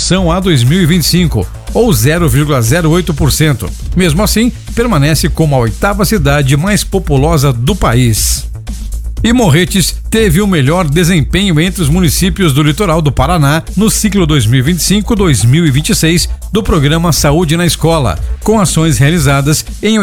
relação a 2025, ou 0,08%. Mesmo assim, permanece como a 8ª cidade mais populosa do país. E Morretes teve o melhor desempenho entre os municípios do litoral do Paraná no ciclo 2025-2026 do programa Saúde na Escola, com ações realizadas em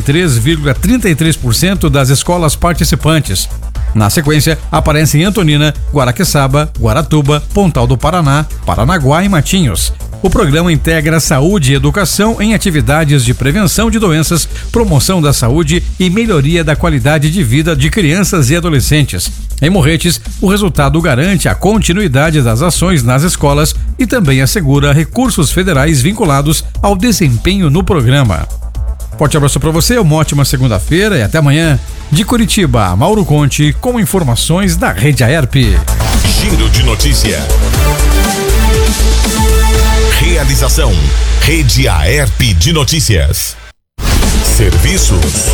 83,33% das escolas participantes. Na sequência, aparecem Antonina, Guaraqueçaba, Guaratuba, Pontal do Paraná, Paranaguá e Matinhos. O programa integra saúde e educação em atividades de prevenção de doenças, promoção da saúde e melhoria da qualidade de vida de crianças e adolescentes. Em Morretes, o resultado garante a continuidade das ações nas escolas e também assegura recursos federais vinculados ao desempenho no programa. Forte abraço para você, uma ótima segunda-feira e até amanhã. De Curitiba, Mauro Conte com informações da Rede Aerp. Giro de notícia. Realização: Rede Aerp de Notícias. Serviços.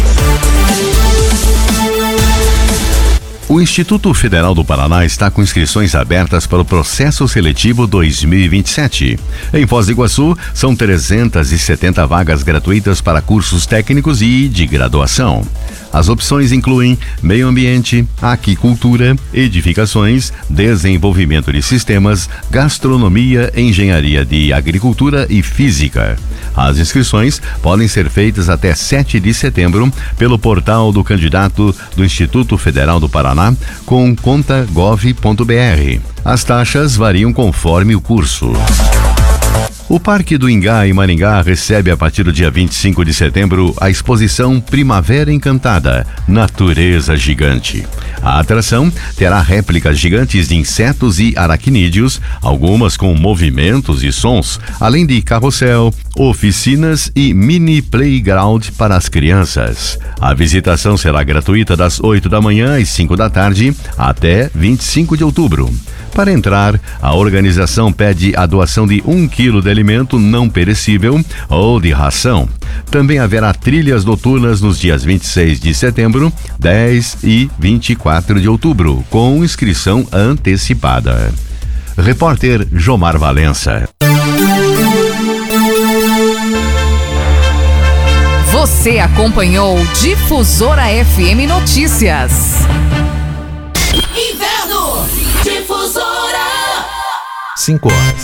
O Instituto Federal do Paraná está com inscrições abertas para o processo seletivo 2027. Em Foz do Iguaçu, são 370 vagas gratuitas para cursos técnicos e de graduação. As opções incluem meio ambiente, aquicultura, edificações, desenvolvimento de sistemas, gastronomia, engenharia de agricultura e física. As inscrições podem ser feitas até 7 de setembro pelo portal do candidato do Instituto Federal do Paraná com conta.gov.br. As taxas variam conforme o curso. O Parque do Ingá, em Maringá, recebe a partir do dia 25 de setembro a exposição Primavera Encantada, Natureza Gigante. A atração terá réplicas gigantes de insetos e aracnídeos, algumas com movimentos e sons, além de carrossel, oficinas e mini playground para as crianças. A visitação será gratuita das 8 da manhã às 5 da tarde até 25 de outubro. Para entrar, a organização pede a doação de 1 quilo de alimento não perecível ou de ração. Também haverá trilhas noturnas nos dias 26 de setembro, 10 e 24 de outubro, com inscrição antecipada. Repórter Jomar Valença. Você acompanhou Difusora FM Notícias. Inverno Difusora. 5 horas.